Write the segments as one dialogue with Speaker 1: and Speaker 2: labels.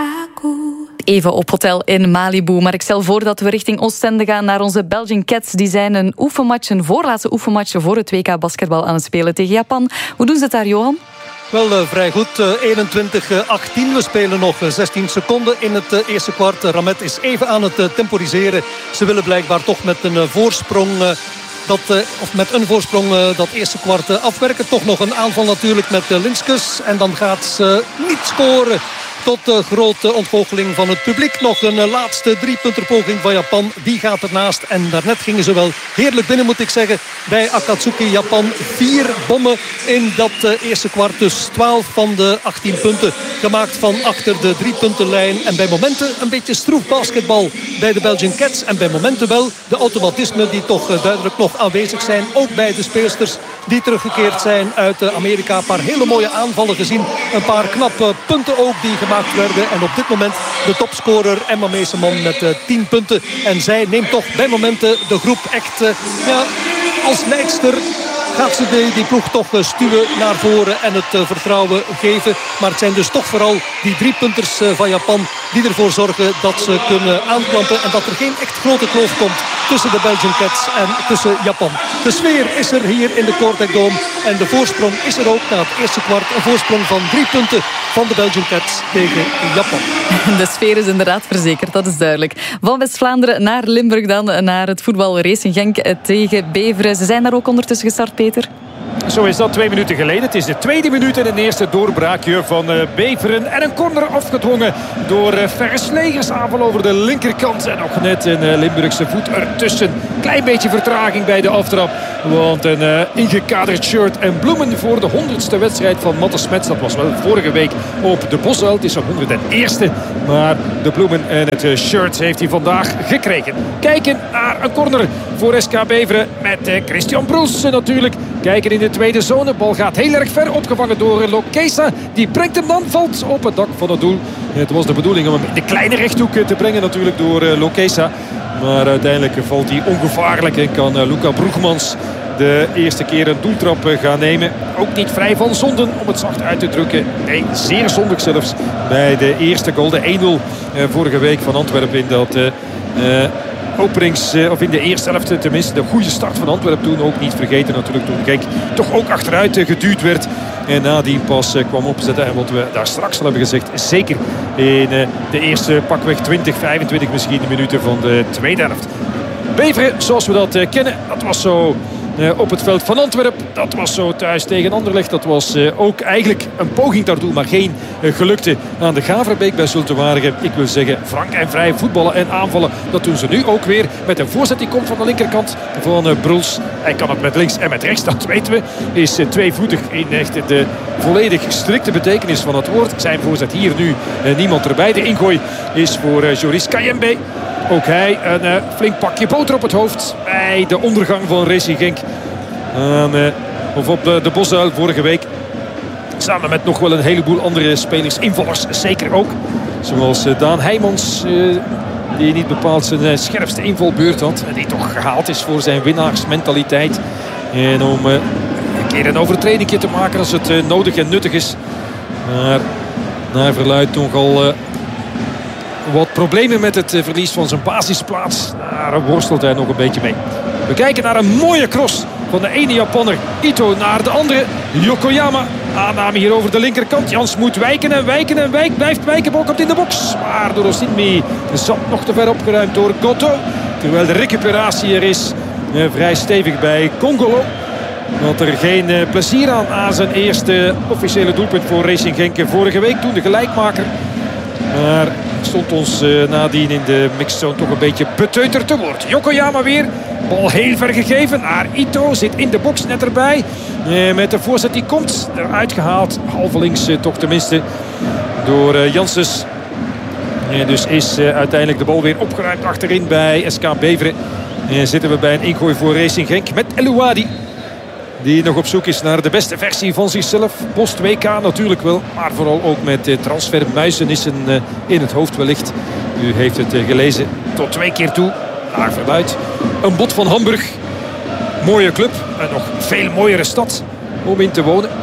Speaker 1: Even op hotel in Malibu. Maar ik stel voor dat we richting Oostende gaan naar onze Belgian Cats. Die zijn een voorlaatste oefenmatch voor het WK basketbal aan het spelen tegen Japan. Hoe doen ze het daar, Johan?
Speaker 2: Wel vrij goed. 21-18. We spelen nog 16 seconden in het eerste kwart. Ramet is even aan het temporiseren. Ze willen blijkbaar toch met een voorsprong... met een voorsprong dat eerste kwart afwerken. Toch nog een aanval natuurlijk met Linskus. En dan gaat ze niet scoren. Tot de grote ontgoocheling van het publiek. Nog een laatste 3-punterpoging van Japan. Die gaat ernaast. En daarnet gingen ze wel heerlijk binnen, moet ik zeggen. Bij Akatsuki Japan 4 bommen in dat eerste kwart. Dus 12 van de 18 punten gemaakt van achter de 3-puntenlijn. En bij momenten een beetje stroef basketbal bij de Belgian Cats. En bij momenten wel de automatismen die toch duidelijk nog aanwezig zijn. Ook bij de speelsters die teruggekeerd zijn uit Amerika. Een paar hele mooie aanvallen gezien. Een paar knappe punten ook die gemaakt werden. En op dit moment de topscorer Emma Meeseman met 10 punten. En zij neemt toch bij momenten de groep echt als leidster. Gaat ze die ploeg toch stuwen naar voren en het vertrouwen geven. Maar het zijn dus toch vooral die 3-punters van Japan die ervoor zorgen dat ze kunnen aanklampen. En dat er geen echt grote kloof komt tussen de Belgian Cats en tussen Japan. De sfeer is er hier in de Kortrijk Dome. En de voorsprong is er ook na het eerste kwart. Een voorsprong van 3 punten van de Belgian Cats tegen Japan.
Speaker 1: De sfeer is inderdaad verzekerd, dat is duidelijk. Van West-Vlaanderen naar Limburg dan, naar het voetbal Racing Genk tegen Beveren. Ze zijn daar ook ondertussen gestart, Peter.
Speaker 3: Zo is dat 2 minuten geleden. Het is de tweede minuut en een eerste doorbraakje van Beveren. En een corner afgedwongen door Verslegers. Aanval over de linkerkant. En nog net een Limburgse voet ertussen. Klein beetje vertraging bij de aftrap. Want een ingekaderd shirt en bloemen voor de 100ste wedstrijd van Matte Smets. Dat was wel vorige week op de Bosuil. Het is een 101ste. Maar de bloemen en het shirt heeft hij vandaag gekregen. Kijken naar een corner voor SK Beveren. Met Christian Broels natuurlijk. Kijken in de tweede zone. Bal gaat heel erg ver. Opgevangen door Lokesa. Die brengt hem dan. Valt op het dak van het doel. Het was de bedoeling om hem in de kleine rechthoek te brengen natuurlijk door Lokesa. Maar uiteindelijk valt hij ongevaarlijk. En kan Luca Broegmans de eerste keer een doeltrap gaan nemen. Ook niet vrij van zonden om het zacht uit te drukken. Nee, zeer zondig zelfs bij de eerste goal. De 1-0 vorige week van Antwerpen in dat... of in de eerste helft tenminste. De goede start van Antwerpen toen ook niet vergeten natuurlijk. Toen Genk toch ook achteruit geduwd werd. En nadien pas kwam opzetten. En wat we daar straks al hebben gezegd. Zeker in de eerste pakweg 20, 25 misschien de minuten van de tweede helft. Beveren zoals we dat kennen. Dat was zo op het veld van Antwerpen. Dat was zo thuis tegen Anderlecht. Dat was ook eigenlijk een poging daartoe. Maar geen gelukte aan de Gaverbeek bij Zulte Waregem. Ik wil zeggen frank en vrij voetballen en aanvallen. Dat doen ze nu ook weer. Met een voorzet die komt van de linkerkant van Broels. Hij kan het met links en met rechts. Dat weten we. Is tweevoetig in echt de volledig strikte betekenis van het woord. Zijn voorzet hier nu niemand erbij. De ingooi is voor Joris Kayembe. Ook hij een flink pakje boter op het hoofd bij de ondergang van Racing Genk. Of op de Bosuil vorige week. Samen met nog wel een heleboel andere spelers, invallers zeker ook. Zoals Daan Heijmans, die niet bepaald zijn scherpste invalbeurt had. En die toch gehaald is voor zijn winnaarsmentaliteit. En om een keer een overtredingje te maken als het nodig en nuttig is. Maar naar verluidt nogal... wat problemen met het verlies van zijn basisplaats. Daar worstelt hij nog een beetje mee. We kijken naar een mooie cross van de ene Japanner Ito naar de andere Yokoyama. Aanname hier over de linkerkant. Jans moet wijken en wijken en wijkt. Blijft wijken, bal komt in de box. Maar door Osinmi zat nog te ver opgeruimd door Goto. Terwijl de recuperatie er is vrij stevig bij Congolo. Had er geen plezier aan zijn eerste officiële doelpunt voor Racing Genk vorige week. Toen de gelijkmaker. Maar stond ons nadien in de mixzone toch een beetje beteuterd te woord. Yokoyama weer. Bal heel ver gegeven naar Ito. Zit in de box net erbij. Met de voorzet die komt. Eruit gehaald. Halve links toch tenminste. Door Janssens. Dus is uiteindelijk de bal weer opgeruimd achterin bij SK Beveren. Zitten we bij een ingooi voor Racing Genk. Met Elouadi. Die nog op zoek is naar de beste versie van zichzelf. Post WK natuurlijk wel. Maar vooral ook met transfermuizenissen in het hoofd wellicht. U heeft het gelezen. Tot 2 keer toe. Naar verluidt. Een bod van Hamburg. Mooie club. En nog veel mooiere stad om in te wonen.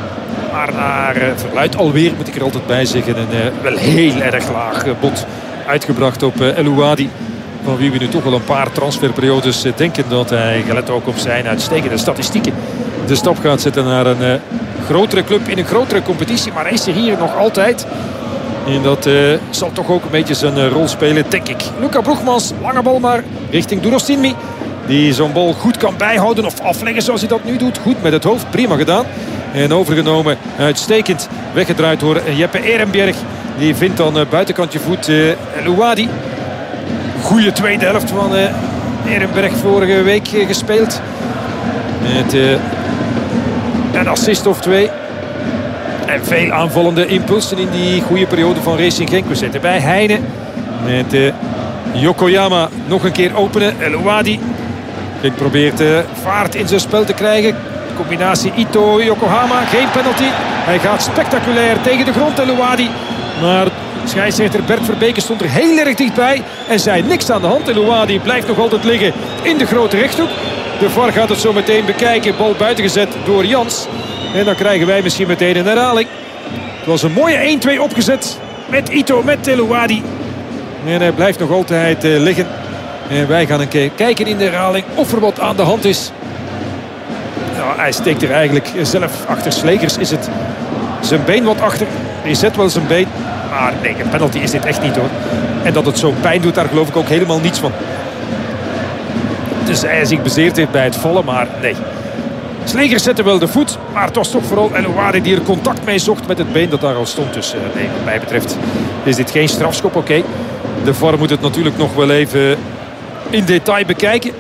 Speaker 3: Maar naar verluidt alweer, moet ik er altijd bij zeggen. Een wel heel erg laag bod uitgebracht op El Ouadi. Van wie we nu toch wel een paar transferperiodes denken dat hij, gelet ook op zijn uitstekende statistieken, de stap gaat zetten naar een grotere club in een grotere competitie. Maar hij is er hier nog altijd. En dat zal toch ook een beetje zijn rol spelen, denk ik. Luca Brugmans, lange bal maar richting Durostinmi. Die zo'n bal goed kan bijhouden of afleggen zoals hij dat nu doet. Goed met het hoofd, prima gedaan. En overgenomen, uitstekend weggedraaid door Jeppe Ehrenberg. Die vindt dan buitenkantje voet El Ouadi. Goeie tweede helft van Ehrenberg vorige week gespeeld. Met een assist of 2. En veel aanvallende impulsen in die goede periode van Racing Genk. We zitten bij Heine. Met Yokoyama nog een keer openen. El Ouadi. Genk probeert vaart in zijn spel te krijgen. Combinatie Ito-Yokohama. Geen penalty. Hij gaat spectaculair tegen de grond, El Ouadi. Maar scheidsrechter Bert Verbeke stond er heel erg dichtbij. En zei niks aan de hand. El Ouadi blijft nog altijd liggen in de grote rechthoek. De VAR gaat het zo meteen bekijken. Bal buitengezet door Jans. En dan krijgen wij misschien meteen een herhaling. Het was een mooie 1-2 opgezet. Met Ito, met El Ouadi. En hij blijft nog altijd liggen. En wij gaan een keer kijken in de herhaling of er wat aan de hand is. Nou, hij steekt er eigenlijk zelf achter. Slegers is het zijn been wat achter. Hij zet wel zijn been. Maar nee, een penalty is dit echt niet hoor. En dat het zo pijn doet, daar geloof ik ook helemaal niets van. Dus hij zich bezeerd heeft bij het vallen, maar nee. Slegers zette wel de voet, maar het was toch vooral El Ouadi die er contact mee zocht met het been dat daar al stond. Dus nee, wat mij betreft is dit geen strafschop. Oké. De VAR moet het natuurlijk nog wel even in detail bekijken.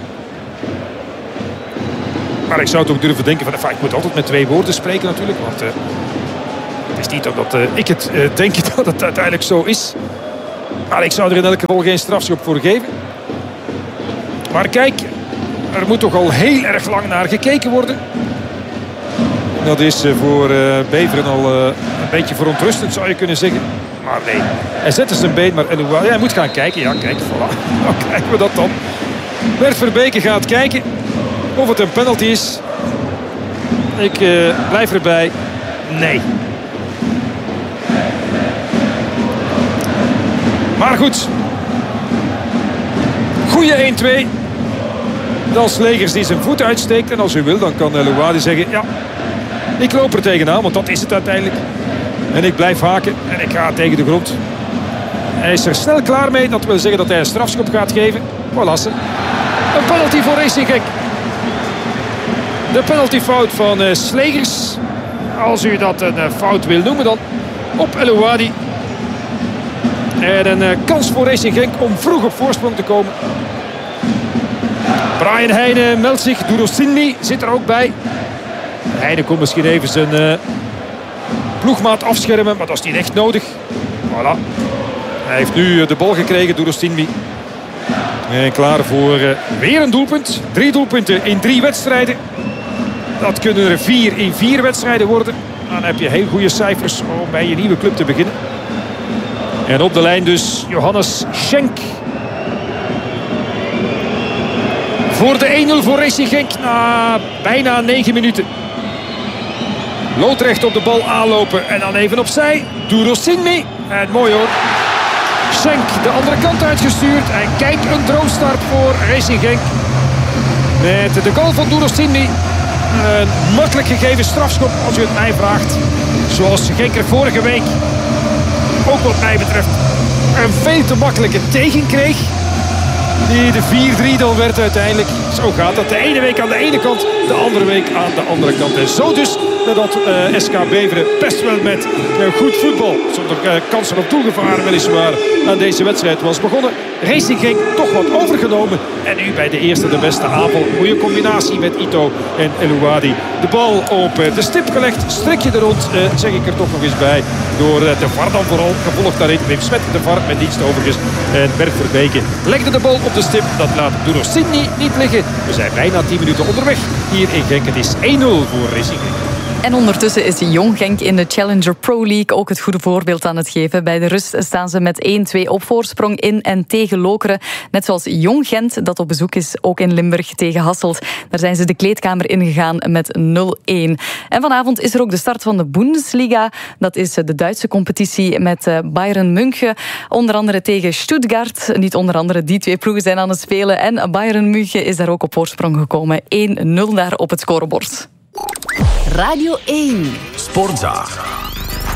Speaker 3: Maar ik zou toch durven denken van, ik moet altijd met 2 woorden spreken natuurlijk. Want het is niet omdat ik het denk dat het uiteindelijk zo is. Maar ik zou er in elk geval geen strafschop voor geven. Maar kijk, er moet toch al heel erg lang naar gekeken worden. Dat is voor Beveren al een beetje verontrustend zou je kunnen zeggen. Maar nee, hij zette zijn been, maar hij moet gaan kijken. Ja, kijk, voilà. Nou kijken we dat dan. Bert Verbeke gaat kijken of het een penalty is. Ik blijf erbij. Nee. Maar goed. Goeie 1-2. Dan Slegers die zijn voet uitsteekt. En als u wil, dan kan El Ouadi zeggen, ja, ik loop er tegenaan, want dat is het uiteindelijk. En ik blijf haken en ik ga tegen de grond. Hij is er snel klaar mee. Dat wil zeggen dat hij een strafschop gaat geven. Voilà. Een penalty voor Racing Genk. De penaltyfout van Slegers. Als u dat een fout wil noemen dan. Op El Ouadi. En een kans voor Racing Genk om vroeg op voorsprong te komen. Brian Heine meldt zich. Durostinmi zit er ook bij. Heine komt misschien even zijn ploegmaat afschermen. Maar dat is niet echt nodig. Voilà. Hij heeft nu de bal gekregen, Durostinmi. En klaar voor weer een doelpunt. 3 doelpunten in 3 wedstrijden. Dat kunnen er 4 in 4 wedstrijden worden. Dan heb je heel goede cijfers om bij je nieuwe club te beginnen. En op de lijn dus Johannes Schenk. Voor de 1-0 voor Racing Genk na bijna 9 minuten. Loodrecht op de bal aanlopen en dan even opzij. Durostinmi. En mooi hoor. Schenk de andere kant uitgestuurd. En kijk, een droomstart voor Racing Genk. Met de goal van Durostinmi. Een makkelijk gegeven strafschop als u het mij vraagt. Zoals Genk er vorige week ook wat mij betreft een veel te makkelijke tegen kreeg. Die de 4-3 dan werd uiteindelijk. Zo gaat dat. De ene week aan de ene kant, de andere week aan de andere kant. En zo dus nadat SK Beveren best wel met goed voetbal, zonder kansen op doelgevaar weliswaar, aan deze wedstrijd was begonnen. Racing Genk toch wat overgenomen. En nu bij de eerste de beste aanval. Goede combinatie met Ito en El Ouadi. De bal op de stip gelegd. Strikje er rond, zeg ik er toch nog eens bij. Door de VAR dan vooral. Gevolgd daarin Wim Smet, de VAR met dienst overigens. En Bert Verbeke legde de bal op de stip. Dat laat Durostinmi niet liggen. We zijn bijna 10 minuten onderweg hier in Genk. Het is 1-0 voor Racing Genk.
Speaker 1: En ondertussen is Jong Genk in de Challenger Pro League ook het goede voorbeeld aan het geven. Bij de rust staan ze met 1-2 op voorsprong in en tegen Lokeren. Net zoals Jong Gent, dat op bezoek is ook in Limburg tegen Hasselt. Daar zijn ze de kleedkamer ingegaan met 0-1. En vanavond is er ook de start van de Bundesliga. Dat is de Duitse competitie met Bayern München. Onder andere tegen Stuttgart. Niet onder andere, die twee ploegen zijn aan het spelen. En Bayern München is daar ook op voorsprong gekomen. 1-0 daar op het scorebord.
Speaker 4: Radio 1.
Speaker 5: Sportzaag.